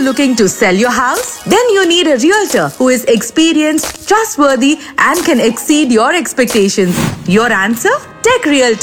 looking to sell your house? Then you need a realtor who is experienced, trustworthy, and can exceed your expectations. Your answer? Tech Realtor.